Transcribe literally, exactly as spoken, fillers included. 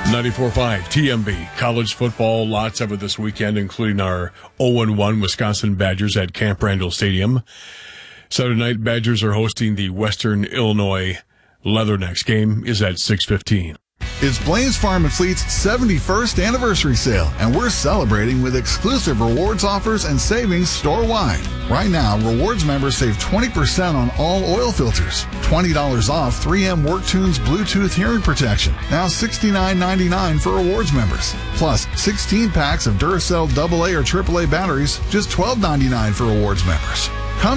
ninety-four point five T M B, college football, lots of it this weekend, including our oh and one Wisconsin Badgers at Camp Randall Stadium. Saturday night, Badgers are hosting the Western Illinois Leathernecks. Game is at six fifteen. It's Blain's Farm and Fleet's seventy-first anniversary sale, and we're celebrating with exclusive rewards offers and savings store-wide. Right now, rewards members save twenty percent on all oil filters, twenty dollars off three M WorkTunes Bluetooth hearing protection, now sixty-nine ninety-nine for rewards members. Plus, sixteen packs of Duracell double A or triple A batteries, just twelve ninety-nine for rewards members.